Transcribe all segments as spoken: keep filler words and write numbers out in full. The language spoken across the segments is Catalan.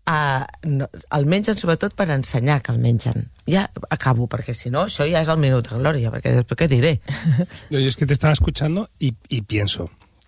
Uh, no, el mengen sobretot per ensenyar que el mengen. Ja acabo, perquè si no, això ja és el minut de glòria, perquè després què diré? Yo es que te estaba escuchando y, y pienso,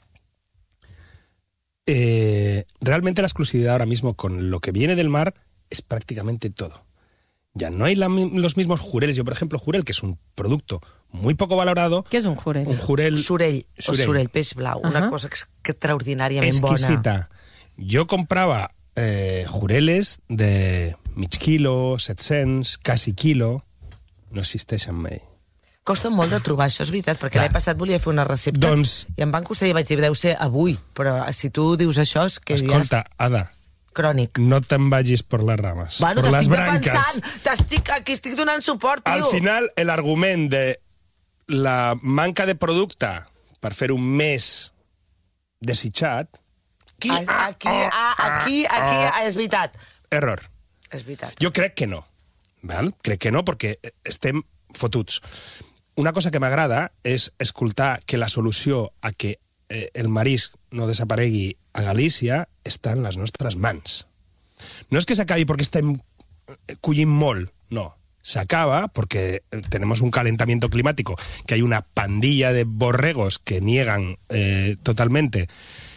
eh, realmente la exclusividad ahora mismo con lo que viene del mar es prácticamente todo. Ya no hay la, los mismos jureles. Yo, por ejemplo, jurel, que es un producto muy poco valorado. Què és un jurel? Un jurel... Surell, surell. o surell, peix blau, uh -huh. una cosa extraordinàriament exquisita. bona. Yo compraba eh, jureles de mig quilo, set-cents, quasi quilo, no existeixen mai. Costa molt de trobar, això és veritat, perquè Clar. l'any passat volia fer unes receptes Doncs- i em van costar i vaig dir, deu ser avui, però si tu dius això és que Escolta, ja és Ada, crònic. no te'n vagis por las ramas, Bueno, por las t'estic branques. defensant, t'estic, aquí estic donant suport, tio. Al final, el argument de la manca de producte per fer un més desitjat, Aquí, aquí, ah, aquí, aquí, és veritat. error. És veritat. Jo crec que no. Val? Crec que no, perquè estem fotuts. Una cosa que m'agrada és escoltar que la solució a que eh, el marisc no desaparegui a Galícia està en les nostres mans. No és que s'acabi perquè estem collint molt, no. S'acaba porque tenemos un calentamiento climático, que hay una pandilla de borregos que niegan eh, totalmente.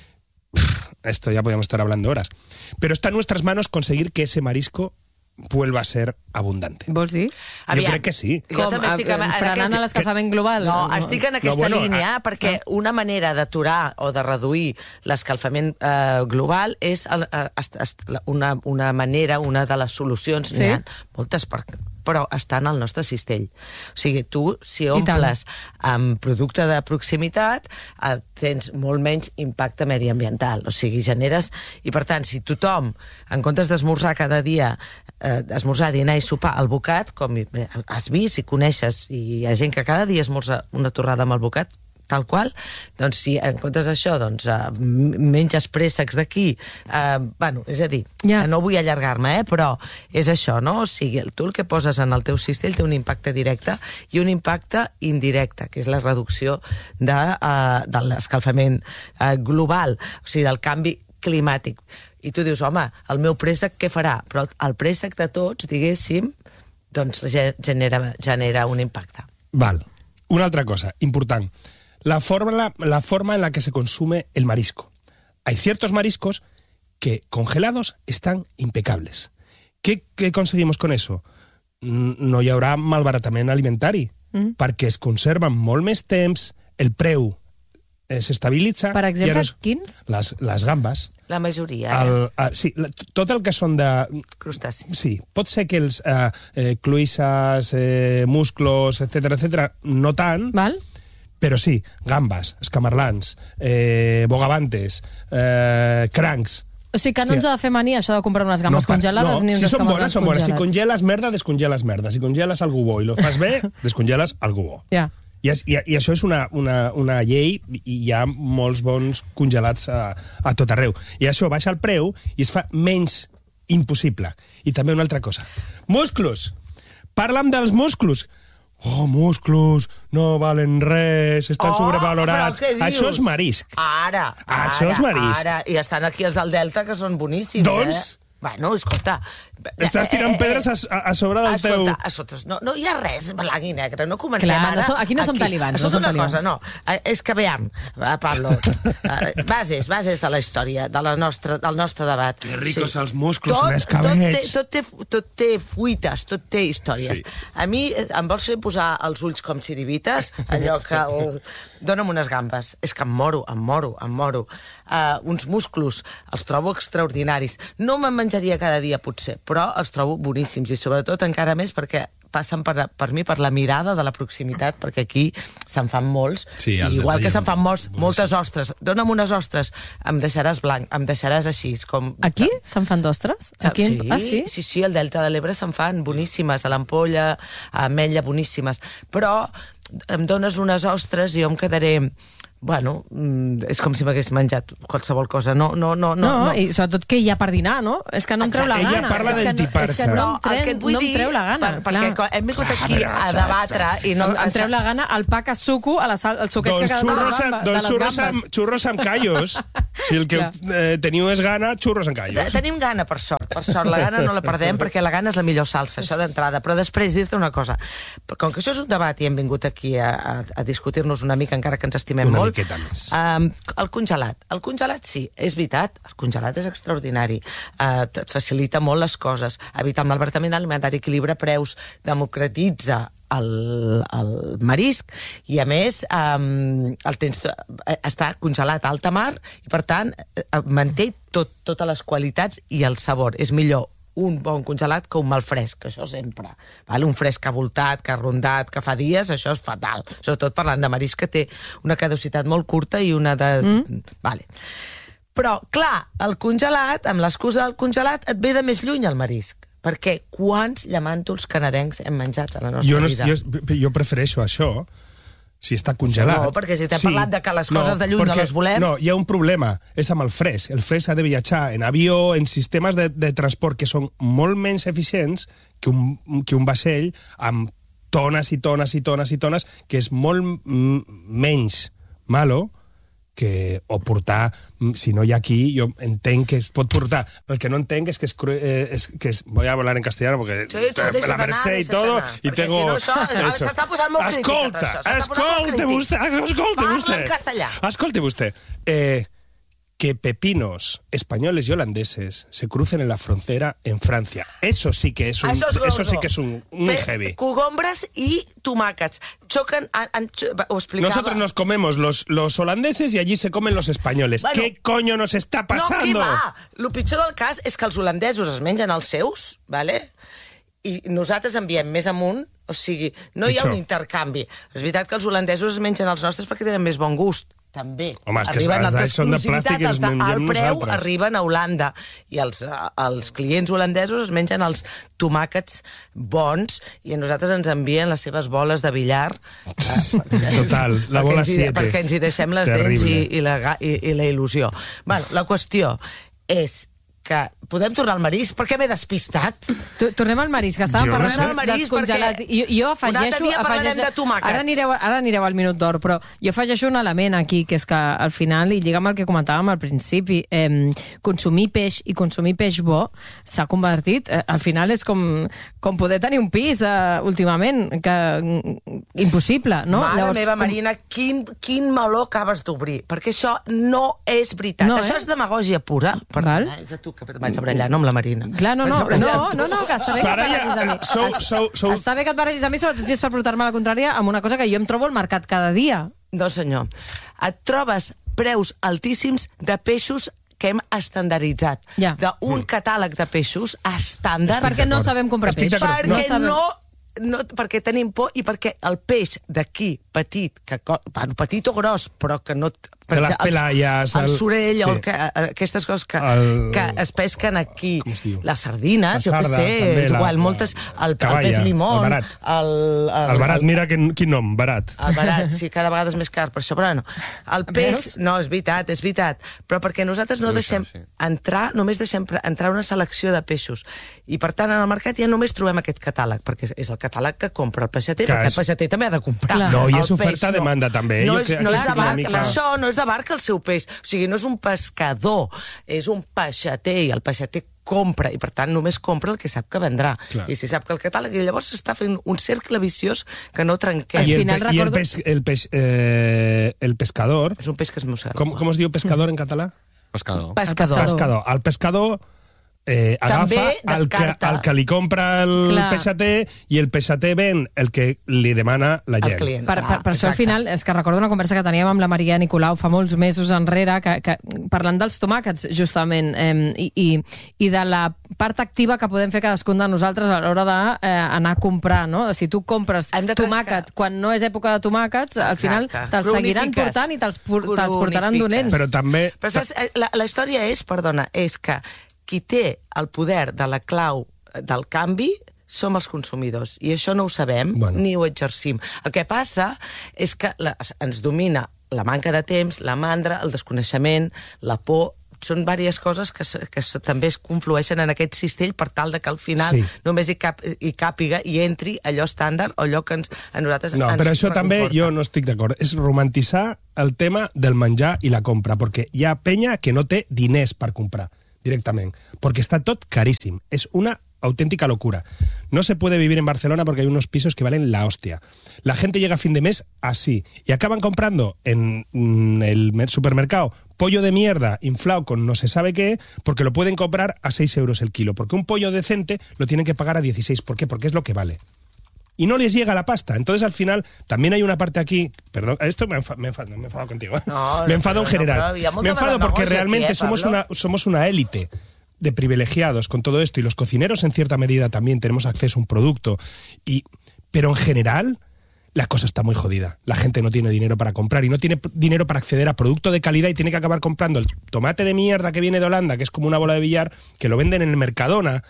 Esto ya podríamos estar hablando horas. Pero está en nuestras manos conseguir que ese marisco vuelva a ser abundante. Vols dir? Jo crec que sí. Jo Com? també estic en, en Frenant aquest- l'escalfament global? No, estic en aquesta No, bueno, línia ah, perquè una manera d'aturar o de reduir l'escalfament eh, global és el, eh, est, est, una, una manera, una de les solucions, Sí. n'hi ha moltes, per, però estan al nostre cistell. O sigui, tu, si omples amb producte de proximitat, eh, tens molt menys impacte mediambiental. O sigui, generes... I, per tant, si tothom, en comptes d'esmorzar cada dia, eh, esmorzar, dinar i sopar al bocat, com eh, has vist i coneixes, i hi ha gent que cada dia esmorza una torrada amb el bocat, tal qual, doncs si en comptes d'això doncs, uh, menges préssecs d'aquí, uh, bueno, és a dir, Ja. no vull allargar-me, eh, però és això, no? O sigui, tu el que poses en el teu cistell té un impacte directe i un impacte indirecte, que és la reducció de, uh, de l'escalfament uh, global, o sigui, del canvi climàtic. I tu dius, home, el meu préssec què farà? Però el préssec de tots, diguéssim, doncs genera, genera un impacte. Val. Una altra cosa, important. La forma, la forma en la que se consume el marisco. Hay ciertos mariscos que congelados están impecables. ¿Qué, qué conseguimos con eso? No hi haurà malbaratament alimentari, mm. perquè es conserven molt més temps, el preu eh, s'estabilitza... Per exemple, es, quins? Les, les gambes. La majoria, el, eh? uh, sí, la, tot el que són de... Crustacis. Sí, pot ser que els eh, eh, cloïsses, eh, musclos, etcètera, etcètera, no tant, Val? però sí, gambes, escamarlans, eh, bogavantes, eh, crancs... O sigui que no ens ha de fer mania això de comprar unes gambes pa- congelades no, ni uns si són bones, escamarlans són bones. Si congelats. congeles merda, descongeles merda. Si congeles algú bo i lo fas bé, descongeles algú bo. Ja. I, és, i, I això és una, una, una llei i hi ha molts bons congelats a, a tot arreu. I això baixa el preu i es fa menys impossible. I també una altra cosa. Musclos! Parla'm dels musclos! Oh, musclos, no valen res, estan Oh, sobrevalorats. però què dius? Això és marisc. Ara, ara, Això és marisc. Ara. I estan aquí els del Delta, que són boníssims, Doncs? eh? Bueno, escolta... Estàs tirant pedres a, a sobre del teu... Escolta, escolta, no, no hi ha res blanc i negre, no comencem Clar, ara... no som- aquí no som talibans, no Això és som una talibans. cosa, no. Eh, És que veiem, eh, Pablo, eh, bases, bases de la història, de la nostra, del nostre debat. Que ricos els musclos, tot, més tot, té, cabets. tot, té, tot té fuites, tot té històries. Sí. A mi eh, em vols fer posar els ulls com xirivites? Allò que... El... Dóna'm unes gambes. És que em moro, em moro, em moro. Uh, uns musclos, els trobo extraordinaris. No me'n menjaria cada dia, potser, però els trobo boníssims, i sobretot encara més perquè passen per, per mi per la mirada de la proximitat, perquè aquí se'n fan molts, Sí, i el igual que detall se'n fan molts, boníssim. moltes ostres. Dóna'm unes ostres, em deixaràs blanc, em deixaràs així. Com... Aquí se'n fan d'ostres? Aquí? Sí, Ah, sí? sí, sí, al Delta de l'Ebre se'n fan boníssimes, a l'Ampolla, a Ametlla, boníssimes. Però em dones unes ostres i jo em quedaré... Bueno, mm, és com si m'hagués menjat qualsevol cosa. No, no, no, no, No, no. i sobretot què hi ha per dinar, no? És que no em treu la Exacte, gana. ella parla és que no, d'entipar-se. és que no, No, em, el que treu, et vull no em dir, treu la gana. per, perquè clar. hem vingut aquí a debatre i no... Em treu la gana el pa que suco, a la sal, el suquet Doncs que queda de, xurros, la amb, gamba, de doncs les xurros, gambes. amb, xurros amb callos. Si el que Clar. eh, teniu és gana, xurros amb callos. Tenim gana, per sort. sort, per sort. La gana no la perdem perquè la gana és la millor salsa, això d'entrada. Però després dir-te una cosa. Com que això és un debat i hem vingut aquí a, a, a discutir-nos una mica, encara que ens estimem una molt... Una miqueta més. Um, el congelat. El congelat, sí, és veritat. El congelat és extraordinari. Uh, et facilita molt les coses. Evita el malbaratament alimentari, equilibra preus, democratitza el, el marisc i, a més, um, el tens, està congelat a alta mar i, per tant, manté tot, totes les qualitats i el sabor. És millor un bon congelat que un mal fresc, això sempre. Vale? Un fresc que ha voltat, que ha rondat, que fa dies, això és fatal. Sobretot parlant de marisc, que té una caducitat molt curta i una de... Mm. Vale. Però, clar, el congelat, amb l'excusa del congelat, et ve de més lluny el marisc. Perquè quants llamàntols canadencs hem menjat a la nostra jo no, vida? Jo, jo prefereixo això, si està congelat. No, perquè si t'hem sí, parlat de que les coses no, de lluny perquè, no les volem... No, hi ha un problema, és amb el fresc. El fresc ha de viatjar en avió, en sistemes de, de transport que són molt menys eficients que un, que un vaixell amb tones i tones i tones i tones, que és molt menys malo que, o portar, si no hi ha aquí, jo entenc que es pot portar. El que no entenc és que es... Eh, es, que es voy a hablar en castellano porque sí, la Mercè i todo, i tengo... Si no, això s'està posant molt crítica. Escolta, escolta vostè, escolta vostè. Parla en castellà. Escolta vostè. Eh, que pepinos españoles y holandeses se crucen en la frontera en Francia. Eso sí que es un, eso, es eso sí que es un, un heavy. Cogombres i tomàquets. Xoquen... En, en, ho explicava. Nosotros nos comemos los, los holandeses y allí se comen los españoles. Bueno, ¿qué coño nos está pasando? No, què va? El pitjor del cas és que els holandesos es mengen els seus, ¿vale? I nosaltres enviem més amunt, o sigui, no hi ha un intercanvi. És veritat que els holandesos es mengen els nostres perquè tenen més bon gust. També. Home, és que els d'ells són de plàstic i els mengem nosaltres. El preu nosaltres. arriben a Holanda i els, els clients holandesos es mengen els tomàquets bons i a nosaltres ens envien les seves boles de billar. Total, la bola siete. Perquè ens hi deixem les Terrible. dents i, i, la, i, i la il·lusió. Bueno, la qüestió és que podem tornar al marisc? Per què m'he despistat? Tornem al marisc, que estàvem Jo no parlant sé. dels, dels congelats. I, jo afegeixo... Un altre dia parlarem afegeixo, de tomàquets. Ara anireu, ara anireu al minut d'or, però jo afegeixo un element aquí, que és que al final, i lliga amb el que comentàvem al principi, eh, consumir peix i consumir peix bo s'ha convertit... Eh, al final és com, com poder tenir un pis eh, últimament, que impossible, no? Mare Llavors, meva, com... Marina, quin, quin meló acabes d'obrir, perquè això no és veritat. No, això eh? és demagògia pura. Val. És a tu que vaig a brallar, no amb la Marina. Clar, no, no, no, no, no, que està bé que et barregis a mi. Sou, sou, sou... Està bé que et barregis a mi, sobretot si és per portar-me a la contrària amb una cosa que jo em trobo al mercat cada dia. No, senyor. Et trobes preus altíssims de peixos que hem estandarditzat. Ja. D'un catàleg de peixos estàndard. És perquè no sabem comprar Estic peix. d'acord. Perquè no, sabem. no... No, perquè tenim por i perquè el peix d'aquí, petit, que, bueno, petit o gros, però que no... Que les pelayes... El, el sorell, sí. el que, aquestes coses que, el... que es pesquen aquí. Com es diu? Les sardines, la jo què sé, també, és igual, la, moltes... El, caballa, el pet limón... El barat. El, el, el barat, mira quin, quin nom, barat. El barat, sí, cada vegada és més car, per això, però no. El peix, no, és veritat, és veritat, però perquè nosaltres no deixem entrar, només deixem entrar una selecció de peixos. I, per tant, en el mercat ja només trobem aquest catàleg, perquè és el catàleg que compra el peixater, que perquè és... el peixater també ha de comprar. Clar. No, i és El oferta-demanda, no. també. No Jo és, no és de barca, mica... això no és de barca el seu peix. O sigui, no és un pescador, és un peixater, i el peixater compra, i per tant només compra el que sap que vendrà. Clar. I si sap que el catàleg... I llavors s'està fent un cercle viciós que no trenquem. I el, final pe i el, recordo- pes, el, pes, eh, el pescador... És un peix que es mossega. Com, com es diu pescador en català? Pescador. Pescador. Pescador. El pescador eh, agafa el que, el que li compra el Clar. peixater i el peixater ven el que li demana la El gent. client. Per, per, per això, al Exacte. final, és que recordo una conversa que teníem amb la Maria Nicolau fa molts mesos enrere, que, que, parlant dels tomàquets, justament, eh, i, i, i de la part activa que podem fer cadascun de nosaltres a l'hora d'anar a comprar, no? Si tu compres Hem de trencar. tomàquet quan no és època de tomàquets, al final Exacte. te'ls seguiran Cronifiques. portant i te'ls por- te'ls portaran Cronifiques. dolents. Però també... Però saps, eh, la, la història és, perdona, és que qui té el poder de la clau del canvi som els consumidors. I això no ho sabem, Bueno. ni ho exercim. El que passa és que la, ens domina la manca de temps, la mandra, el desconeixement, la por... Són diverses coses que, s- que s- també es conflueixen en aquest cistell per tal de que al final Sí. només hi, cap, hi càpiga i entri allò estàndard o allò que ens, a nosaltres No, ens però això també reconforta. jo no estic d'acord. És romantitzar el tema del menjar i la compra, perquè hi ha penya que no té diners per comprar. directament, perquè està tot caríssim. És una auténtica locura. No se puede vivir en Barcelona porque hay unos pisos que valen la hostia. La gente llega a fin de mes así y acaban comprando en el supermercado pollo de mierda inflado con no se sabe qué porque lo pueden comprar a seis euros el kilo. Porque un pollo decente lo tienen que pagar a dieciséis. ¿Por qué? Porque es lo que vale. Y no les llega la pasta. Entonces, al final, también hay una parte aquí... Perdón, esto me he enfadado, me he enfadado, me he enfadado contigo. ¿eh? No, me he enfadado no, en general. No, me he enfadado porque realmente aquí, ¿eh, somos, una, somos una élite de privilegiados con todo esto, y los cocineros en cierta medida también tenemos acceso a un producto, y pero en general la cosa está muy jodida. La gente no tiene dinero para comprar y no tiene dinero para acceder a producto de calidad y tiene que acabar comprando el tomate de mierda que viene de Holanda, que es como una bola de billar, que lo venden en el Mercadona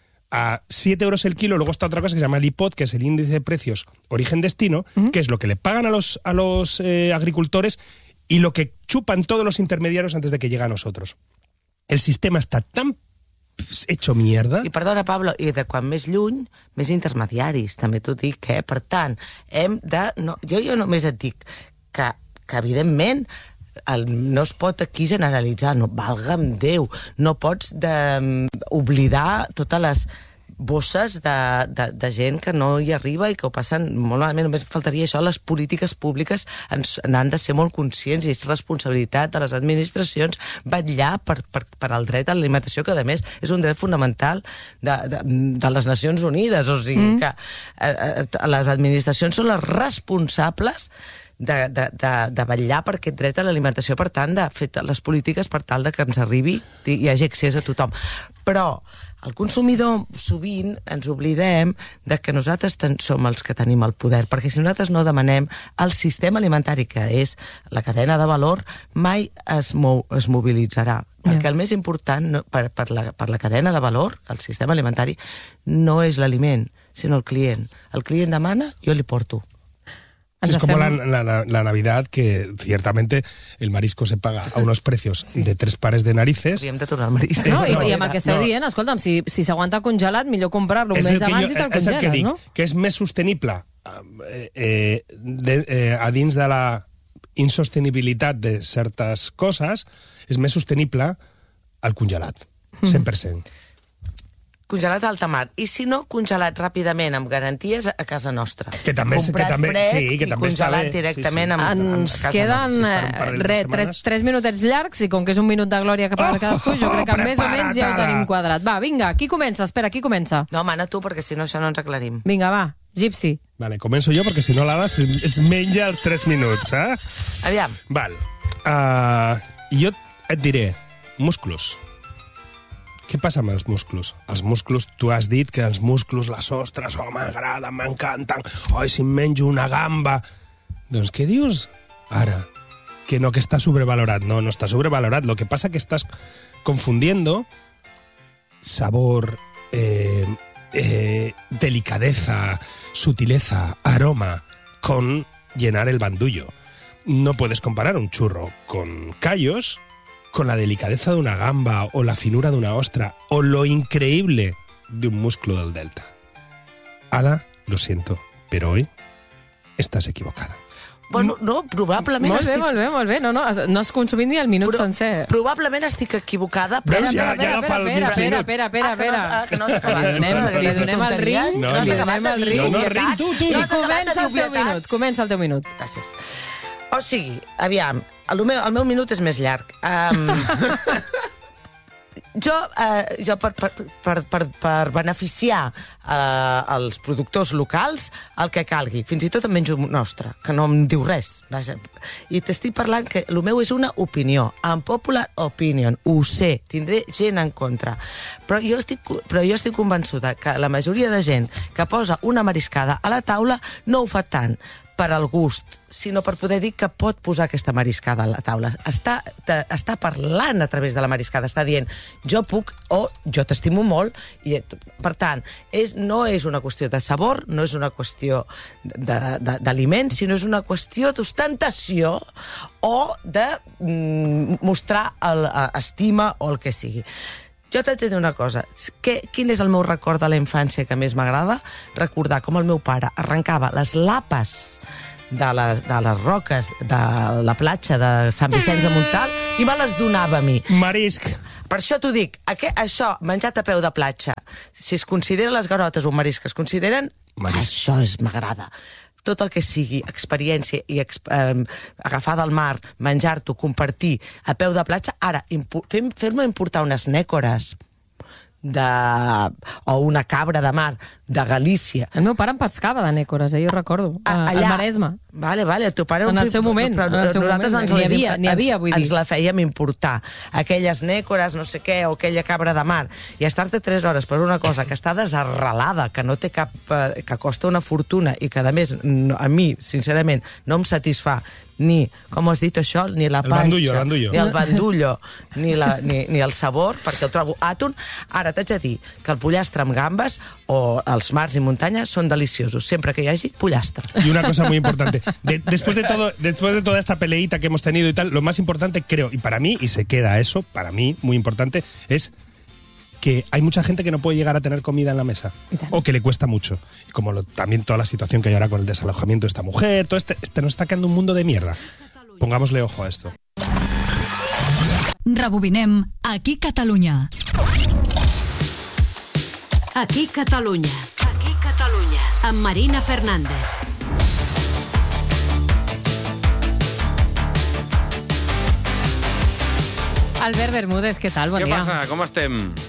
a siete euros el kilo. Luego está otra cosa que se llama el I P O D, que es el índice de precios origen-destino, uh-huh. que es lo que le pagan a los, a los eh, agricultores y lo que chupan todos los intermediarios antes de que llegue a nosotros. El sistema està tan hecho mierda... I perdona, Pablo, i de quan més lluny, més intermediaris, també t'ho dic, eh? Per tant, hem de... No, jo, jo només et dic que, que evidentment, el, no es pot aquí generalitzar, no, valga'm Déu, no pots de, um, oblidar totes les bosses de, de, de gent que no hi arriba i que ho passen molt malament. Només faltaria això. Les polítiques públiques n'han de ser molt conscients i és responsabilitat de les administracions vetllar per, per, per al dret a l'alimentació, que a més és un dret fonamental de, de, de les Nacions Unides. O sigui mm. que eh, les administracions són les responsables de, de, de, de vetllar per aquest dret a l'alimentació, per tant, de fer les polítiques per tal de que ens arribi i hi hagi accés a tothom. Però el consumidor, sovint, ens oblidem de que nosaltres ten, som els que tenim el poder, perquè si nosaltres no demanem, el sistema alimentari, que és la cadena de valor, mai es, mou, es mobilitzarà. Perquè el més important no, per, per, la, per la cadena de valor, el sistema alimentari, no és l'aliment, sinó el client. El client demana, jo li porto. Sí, es como la, la, la Navidad, que ciertamente el marisco se paga a unos precios sí. de tres pares de narices. Hauríem de tornar al marisc. No, no, i, i amb el que esteu no. dient, escolta'm, si, si s'aguanta congelat, millor comprar-lo un mes abans jo, i te'l congeles, és el que dic, no? Que és més sostenible eh, eh, de, eh, a dins de la insostenibilitat de certes coses, és més sostenible el congelat, cent per cent. Mm. Congelat a alta mar. I si no, congelat ràpidament, amb garanties a casa nostra. Que també, comprat que també, fresc sí, que i també congelat està bé. directament sí, sí. Amb, amb, Ens a casa queden nostra. Si re, tres, tres minutets llargs, i com que és un minut de glòria que parla oh, cadascú, jo crec que oh, més o menys ja ho tenim quadrat. Va, vinga, qui comença? Espera, qui comença? No, mana tu, perquè si no això no ens aclarim. Vinga, va, Gypsy. Vale, començo jo, perquè si no l'Ada es menja els tres minuts, eh? Aviam. Val. Uh, jo et diré, musclos. Què passa amb els musclos? Els musclos, tu has dit que els musclos, les ostres, oh, m'agraden, m'encanten, oh, si em menjo una gamba... Doncs què dius ara? Que no, que està sobrevalorat. No, no està sobrevalorat. Lo que pasa que estás confundiendo sabor, eh, eh, delicadeza, sutileza, aroma, con llenar el bandullo. No puedes comparar un churro con callos con la delicadeza de una gamba o la finura de una ostra o lo increíble de un músculo del delta. Ada, lo siento, pero hoy estás equivocada. Bueno, no, probablement molt estic... Molt bé, molt bé, molt bé. No, no, no has consumit ni el minut Pro, sencer. Probablement estic equivocada, però... Veus, ja, ja agafa el mig minut. Espera, espera, espera, espera. Ah, que no, que no li donem, li donem el ring, no, li donem el ring. No, no, ring, tu, tu. I comença el teu minut, comença el teu minut. Gràcies. O sigui, aviam, el meu, el meu minut és més llarg. Um, jo, uh, jo per, per, per, per, per beneficiar uh, els productors locals, el que calgui. Fins i tot em menjo nostre, que no em diu res. Vaja. I t'estic parlant que el meu és una opinió, un popular opinion. Ho sé, tindré gent en contra. Però jo estic, però jo estic convençuda que la majoria de gent que posa una mariscada a la taula no ho fa tant per al gust, sinó per poder dir que pot posar aquesta mariscada a la taula. Està, te, està parlant a través de la mariscada, està dient jo puc o jo t'estimo molt, i per tant, és, no és una qüestió de sabor, no és una qüestió d'aliment, sinó és una qüestió d'ostentació o de mm, mostrar el, estima o el que sigui. Jo t'haig de dir una cosa. Que, quin és el meu record de la infància que més m'agrada? Recordar com el meu pare arrencava les lapes de, la, de les roques de la platja de Sant Vicenç de Montalt i me les donava a mi. Marisc. Per això t'ho dic, aquest, això, menjat a peu de platja, si es consideren les garotes un marisc que es consideren, Marisc. això és m'agrada. Tot el que sigui experiència i exp eh, agafar del mar, menjar-t'ho, compartir a peu de platja, ara, fer-me importar unes nècores de... o una cabra de mar de Galícia. El meu pare em pescava de nècores, eh? Jo recordo, a, allà, al Maresme. Vale, vale, el teu pare... En el seu moment, però, en el seu nosaltres moment. Ens N'hi havia, n'hi havia, vull dir. Ens la fèiem importar. Aquelles nècores, no sé què, o aquella cabra de mar. I estar-te tres hores per una cosa que està desarrelada, que no té cap... que costa una fortuna i que, a més, no, a mi, sincerament, no em satisfà ni, com has dit això, ni la panxa, bandullo, el bandullo. ni el bandullo, ni, la, ni, ni el sabor, perquè el trobo àton. Ara t'haig de dir que el pollastre amb gambes o els mars i muntanya són deliciosos, sempre que hi hagi pollastre. Y una cosa muy importante, de, después, de todo, después de toda esta peleita que hemos tenido y tal, lo más importante, creo, y para mí, y se queda eso, para mí, muy importante, es que hay mucha gente que no puede llegar a tener comida en la mesa o que le cuesta mucho. Como lo, también toda la situación que hay ahora con el desalojamiento de esta mujer, todo este, este nos está quedando un mundo de mierda. Pongámosle ojo a esto. Rebobinem Aquí Catalunya. Aquí Catalunya. Aquí Catalunya. Amb Marina Fernández. Albert Bermúdez, què tal? Bon Què dia. passa? Com estem?